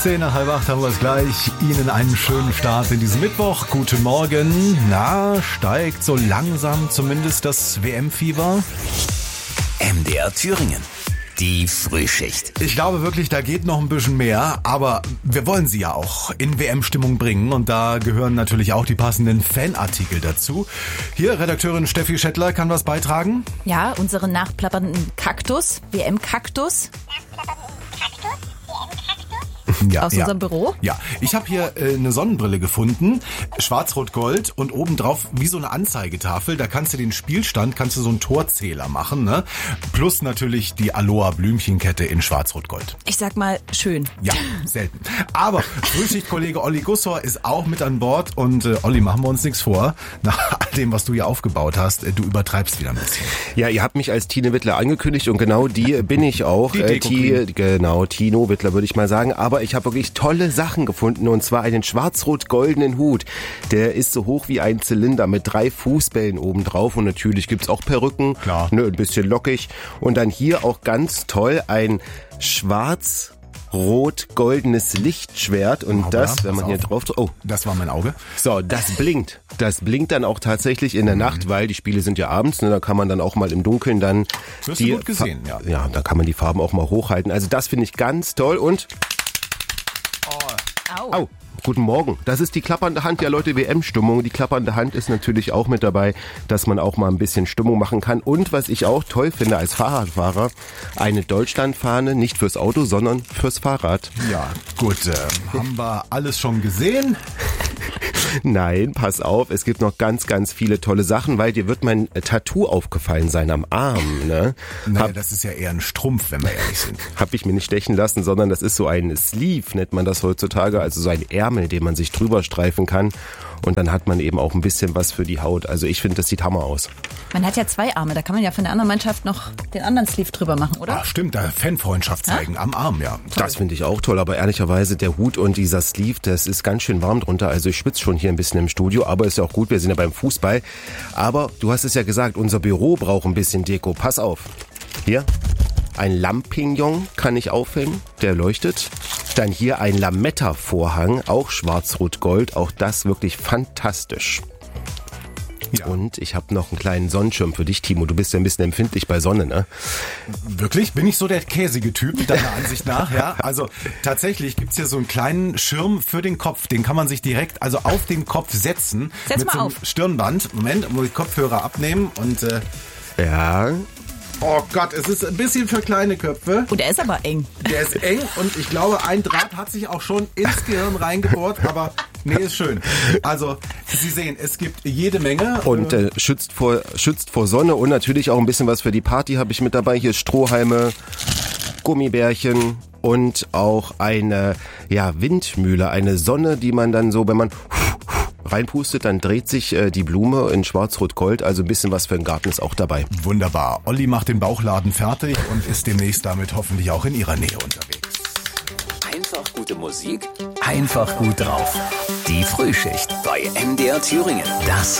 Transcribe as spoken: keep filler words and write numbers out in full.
zehn nach halb acht haben wir es gleich. Ihnen einen schönen Start in diesem Mittwoch. Guten Morgen. Na, steigt so langsam zumindest das W M-Fieber? M D R Thüringen. Die Frühschicht. Ich glaube wirklich, da geht noch ein bisschen mehr, aber wir wollen Sie ja auch in W M-Stimmung bringen und da gehören natürlich auch die passenden Fanartikel dazu. Hier, Redakteurin Steffi Schettler kann was beitragen. Ja, unseren nachplappernden Kaktus, W M-Kaktus. Ja, aus ja. unserem Büro? Ja, ich habe hier äh, eine Sonnenbrille gefunden, schwarz-rot-gold und obendrauf wie so eine Anzeigetafel, da kannst du den Spielstand, kannst du so einen Torzähler machen, ne? Plus natürlich die Aloha-Blümchenkette in schwarz-rot-gold. Ich sag mal, schön. Ja, selten. Aber Frühschichtkollege Olli Gussor ist auch mit an Bord und äh, Olli, machen wir uns nichts vor. Nach all dem, was du hier aufgebaut hast, äh, du übertreibst wieder ein bisschen. Ja, ihr habt mich als Tine Wittler angekündigt und genau die bin ich auch. Die äh, T- genau, Tino Wittler würde ich mal sagen, aber ich habe wirklich tolle Sachen gefunden und zwar einen schwarz-rot-goldenen Hut. Der ist so hoch wie ein Zylinder mit drei Fußbällen oben drauf und natürlich gibt's auch Perücken, klar, ne, ein bisschen lockig und dann hier auch ganz toll ein schwarz rot-goldenes Lichtschwert und aber das, ja, wenn man auf. hier drauf... Oh, das war mein Auge. So, das blinkt. Das blinkt dann auch tatsächlich in der mhm. Nacht, weil die Spiele sind ja abends, ne, da kann man dann auch mal im Dunkeln dann... Wirst die du gut gesehen, Fa- ja. Ja, da kann man die Farben auch mal hochhalten. Also das finde ich ganz toll und... Au. Au. Guten Morgen. Das ist die klappernde Hand, ja Leute, W M-Stimmung. Die klappernde Hand ist natürlich auch mit dabei, dass man auch mal ein bisschen Stimmung machen kann. Und was ich auch toll finde als Fahrradfahrer, eine Deutschlandfahne, nicht fürs Auto, sondern fürs Fahrrad. Ja, gut, äh, haben wir alles schon gesehen? Nein, pass auf, es gibt noch ganz, ganz viele tolle Sachen, weil dir wird mein Tattoo aufgefallen sein am Arm. Ne? Naja, Hab, das ist ja eher ein Strumpf, wenn wir ehrlich sind. Hab ich mir nicht stechen lassen, sondern das ist so ein Sleeve, nennt man das heutzutage, also so ein Ärmel, den man sich drüber streifen kann. Und dann hat man eben auch ein bisschen was für die Haut. Also ich finde, das sieht Hammer aus. Man hat ja zwei Arme, da kann man ja von der anderen Mannschaft noch den anderen Sleeve drüber machen, oder? Ach stimmt, da Fanfreundschaft zeigen, ja? Am Arm, ja. Toll. Das finde ich auch toll, aber ehrlicherweise der Hut und dieser Sleeve, das ist ganz schön warm drunter. Also ich schwitze schon hier ein bisschen im Studio, aber ist ja auch gut, wir sind ja beim Fußball. Aber du hast es ja gesagt, unser Büro braucht ein bisschen Deko. Pass auf. Hier, ein Lampignon kann ich aufhängen, der leuchtet. Dann hier ein Lametta-Vorhang, auch schwarz-rot-gold, auch das wirklich fantastisch. Ja. Und ich habe noch einen kleinen Sonnenschirm für dich, Timo. Du bist ja ein bisschen empfindlich bei Sonne, ne? Wirklich? Bin ich so der käsige Typ, deiner Ansicht nach? Ja. Also tatsächlich gibt's hier so einen kleinen Schirm für den Kopf. Den kann man sich direkt also auf den Kopf setzen. Setz mit mal so einem auf. Stirnband. Moment, muss ich Kopfhörer abnehmen und... Äh, ja... Oh Gott, es ist ein bisschen für kleine Köpfe. Und der ist aber eng. Der ist eng und ich glaube, ein Draht hat sich auch schon ins Gehirn reingebohrt, aber nee, ist schön. Also, Sie sehen, es gibt jede Menge. Und äh, schützt vor schützt vor Sonne und natürlich auch ein bisschen was für die Party habe ich mit dabei. Hier Strohhalme, Gummibärchen und auch eine ja, Windmühle, eine Sonne, die man dann so, wenn man reinpustet, dann dreht sich äh, die Blume in schwarz-rot-gold, also ein bisschen was für den Garten ist auch dabei. Wunderbar. Olli macht den Bauchladen fertig und ist demnächst damit hoffentlich auch in Ihrer Nähe unterwegs. Einfach gute Musik, einfach gut drauf. Die Frühschicht bei M D R Thüringen. Das